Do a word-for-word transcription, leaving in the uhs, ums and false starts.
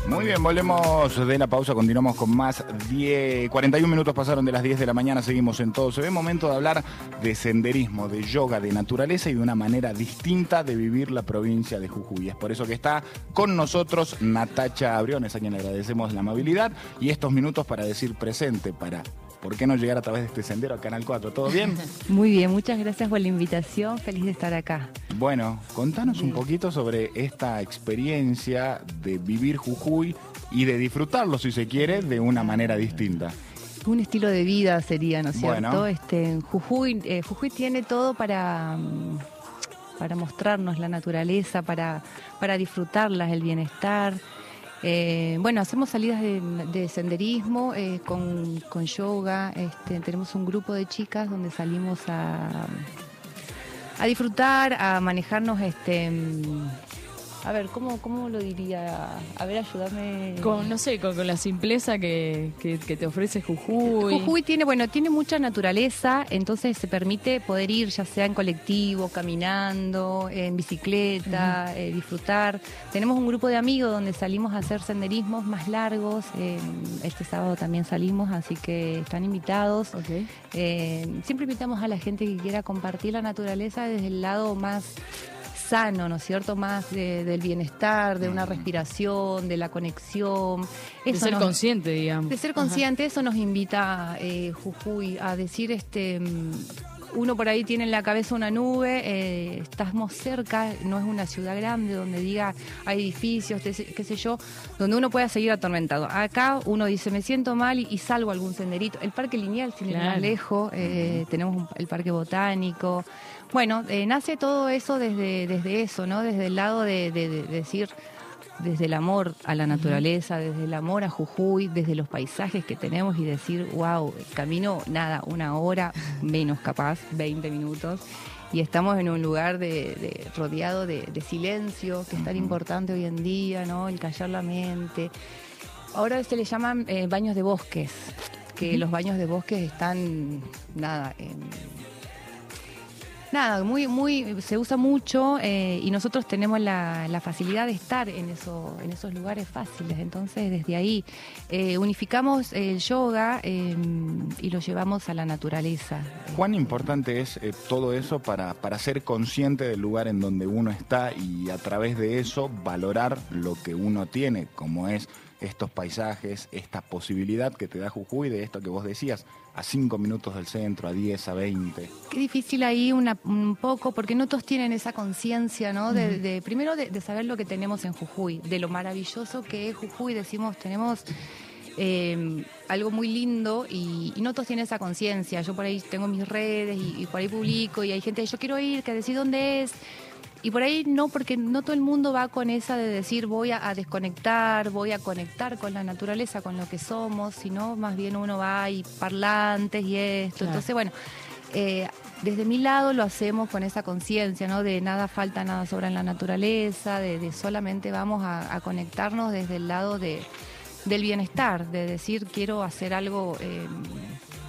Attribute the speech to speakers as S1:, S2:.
S1: Muy bien, volvemos de la pausa, continuamos con más. diez, cuarenta y un minutos pasaron de las diez de la mañana, seguimos en Todo Se Ve. Momento de hablar de senderismo, de yoga, de naturaleza y de una manera distinta de vivir la provincia de Jujuy. Es por eso que está con nosotros Natacha Abriones, a quien le agradecemos la amabilidad y estos minutos para decir presente, para ¿por qué no llegar a través de este sendero a Canal cuatro? ¿Todo bien?
S2: Muy bien, muchas gracias por la invitación, feliz de estar acá.
S1: Bueno, contanos bien. un poquito sobre esta experiencia de vivir Jujuy y de disfrutarlo, si se quiere, de una manera distinta.
S2: Un estilo de vida sería, ¿no es cierto?
S1: Bueno.
S2: Este, Jujuy, eh, Jujuy tiene todo para, para mostrarnos la naturaleza, para, para disfrutarla, el bienestar. Eh, bueno, hacemos salidas de, de senderismo eh, con, con yoga. Este, tenemos un grupo de chicas donde salimos a, a disfrutar, a manejarnos. Este, a ver, ¿cómo, cómo lo diría? A ver, ayúdame.
S3: Con, no sé, con, con la simpleza que, que, que te ofrece Jujuy.
S2: Jujuy tiene, bueno, tiene mucha naturaleza, entonces se permite poder ir ya sea en colectivo, caminando, en bicicleta, uh-huh. eh, disfrutar. Tenemos un grupo de amigos donde salimos a hacer senderismos más largos. Eh, este sábado también salimos, así que están invitados.
S3: Okay.
S2: Eh, siempre invitamos a la gente que quiera compartir la naturaleza desde el lado más sano, ¿no es cierto? Más de, del bienestar, de una respiración, de la conexión.
S3: De
S2: Eso
S3: ser
S2: nos,
S3: consciente, digamos.
S2: De ser consciente, Ajá. Eso nos invita eh, Jujuy a decir, este, uno por ahí tiene en la cabeza una nube, eh, estamos cerca, no es una ciudad grande donde diga hay edificios, qué sé yo, donde uno pueda seguir atormentado. Acá uno dice, me siento mal y, y salgo a algún senderito. El Parque Lineal, sin ir
S3: claro.
S2: más lejos, eh, tenemos un, el Parque Botánico. Bueno, eh, nace todo eso desde, desde eso, ¿no? Desde el lado de, de, de decir, desde el amor a la naturaleza, uh-huh. desde el amor a Jujuy, desde los paisajes que tenemos y decir, wow, camino, nada, una hora, menos capaz, veinte minutos, y estamos en un lugar de, de, rodeado de, de silencio, que es tan uh-huh. importante hoy en día, ¿no? El callar la mente. Ahora se le llaman eh, baños de bosques, que uh-huh. los baños de bosques están, nada, en... Nada, muy, muy, se usa mucho eh, y nosotros tenemos la, la facilidad de estar en, eso, en esos lugares fáciles. Entonces, desde ahí eh, unificamos el yoga eh, y lo llevamos a la naturaleza.
S1: ¿Cuán importante es eh, todo eso para, para ser consciente del lugar en donde uno está y a través de eso valorar lo que uno tiene, como es estos paisajes, esta posibilidad que te da Jujuy de esto que vos decías, a cinco minutos del centro, a diez, a veinte?
S2: Qué difícil ahí una, un poco, porque no todos tienen esa conciencia, ¿no? De, uh-huh. de, primero de, de saber lo que tenemos en Jujuy, de lo maravilloso que es Jujuy. Decimos, tenemos eh, algo muy lindo y, y no todos tienen esa conciencia. Yo por ahí tengo mis redes y, y por ahí publico y hay gente, yo quiero ir, que decir dónde es. Y por ahí no, porque no todo el mundo va con esa de decir voy a, a desconectar, voy a conectar con la naturaleza, con lo que somos, sino más bien uno va y parlantes y esto. Claro. Entonces, bueno, eh, desde mi lado lo hacemos con esa conciencia, ¿no? De nada falta, nada sobra en la naturaleza, de, de solamente vamos a, a conectarnos desde el lado de, del bienestar, de decir quiero hacer algo... Eh,